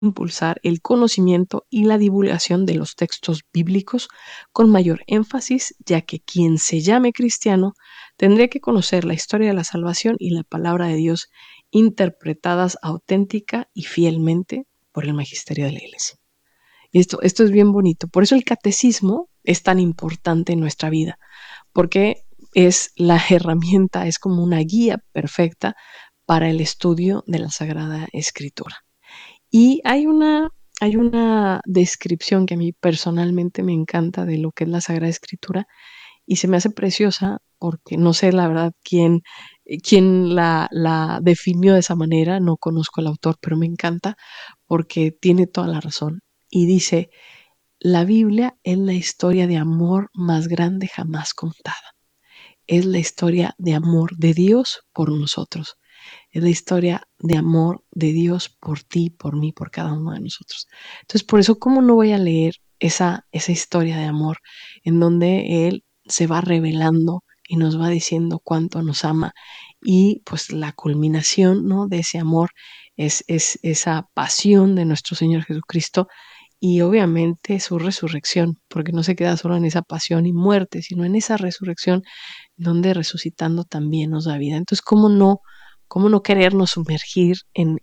impulsar el conocimiento y la divulgación de los textos bíblicos con mayor énfasis, ya que quien se llame cristiano tendría que conocer la historia de la salvación y la palabra de Dios interpretadas auténtica y fielmente por el magisterio de la Iglesia. Y esto es bien bonito. Por eso el catecismo es tan importante en nuestra vida, porque es la herramienta, es como una guía perfecta para el estudio de la Sagrada Escritura. Y hay una descripción que a mí personalmente me encanta de lo que es la Sagrada Escritura y se me hace preciosa porque no sé la verdad quién la definió de esa manera, no conozco al autor, pero me encanta porque tiene toda la razón. Y dice, la Biblia es la historia de amor más grande jamás contada. Es la historia de amor de Dios por nosotros. Es la historia de amor de Dios por ti, por mí, por cada uno de nosotros. Entonces, por eso, ¿cómo no voy a leer esa historia de amor en donde Él se va revelando y nos va diciendo cuánto nos ama? Y pues la culminación, ¿no?, de ese amor es esa pasión de nuestro Señor Jesucristo y obviamente su resurrección, porque no se queda solo en esa pasión y muerte, sino en esa resurrección donde resucitando también nos da vida. Entonces, cómo no querernos sumergir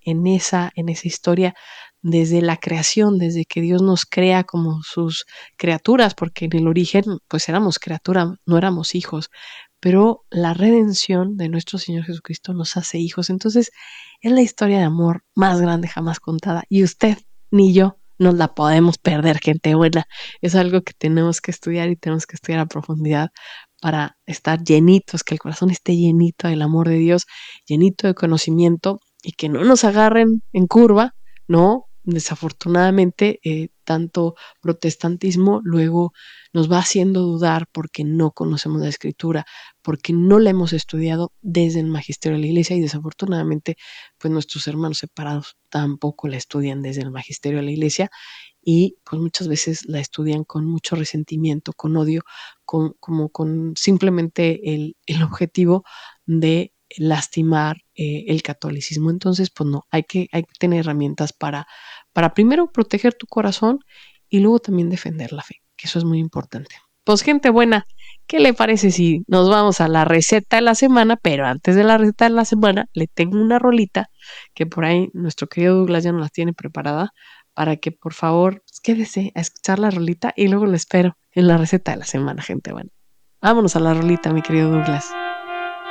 en esa historia desde la creación, desde que Dios nos crea como sus criaturas, porque en el origen pues éramos criaturas, no éramos hijos, pero la redención de nuestro Señor Jesucristo nos hace hijos. Entonces, es la historia de amor más grande jamás contada y usted ni yo nos la podemos perder, gente buena. Es algo que tenemos que estudiar y tenemos que estudiar a profundidad para estar llenitos, que el corazón esté llenito del amor de Dios, llenito de conocimiento y que no nos agarren en curva, ¿no? Desafortunadamente, tanto protestantismo luego nos va haciendo dudar porque no conocemos la escritura, porque no la hemos estudiado desde el magisterio de la iglesia y desafortunadamente, pues nuestros hermanos separados tampoco la estudian desde el magisterio de la iglesia y pues muchas veces la estudian con mucho resentimiento, con odio, como con simplemente el objetivo de lastimar el catolicismo. Entonces, pues no, hay que tener herramientas para primero proteger tu corazón y luego también defender la fe, que eso es muy importante. Pues gente buena, ¿qué le parece si nos vamos a la receta de la semana? Pero antes de la receta de la semana, le tengo una rolita que por ahí nuestro querido Douglas ya nos la tiene preparada para que por favor pues, quédese a escuchar la rolita y luego lo espero en la receta de la semana, gente buena. Vámonos a la rolita, mi querido Douglas.